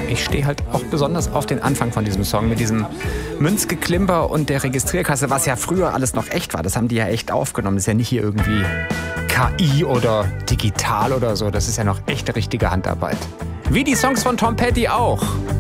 ich stehe halt auch besonders auf den Anfang von diesem Song mit diesem Münzgeklimper und der Registrierkasse, was ja früher alles noch echt war. Das haben die ja echt aufgenommen. Das ist ja nicht hier irgendwie KI oder digital oder so. Das ist ja noch echte, richtige Handarbeit. Wie die Songs von Tom Petty auch.